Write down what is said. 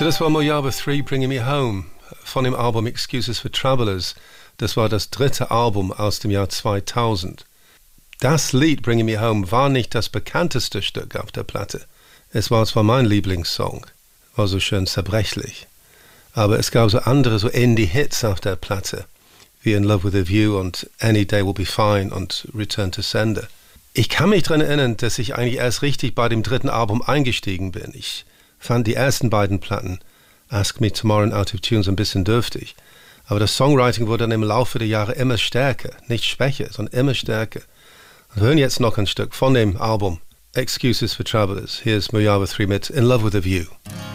Das war Mojave 3, Bringing Me Home, von dem Album Excuses for Travelers. Das war das dritte Album aus dem Jahr 2000. Das Lied Bringing Me Home war nicht das bekannteste Stück auf der Platte. Es war zwar mein Lieblingssong, war so schön zerbrechlich, aber es gab so andere, so Indie-Hits auf der Platte, wie In Love with a View und Any Day Will Be Fine und Return to Sender. Ich kann mich daran erinnern, dass ich eigentlich erst richtig bei dem dritten Album eingestiegen bin. Ich fand die ersten beiden Platten, Ask Me Tomorrow und Out of Tune, so ein bisschen dürftig. Aber das Songwriting wurde dann im Laufe der Jahre immer stärker, nicht schwächer, sondern immer stärker. Wir hören jetzt noch ein Stück von dem Album Excuses for Travelers. Hier ist Mojave 3 mit In Love with a View.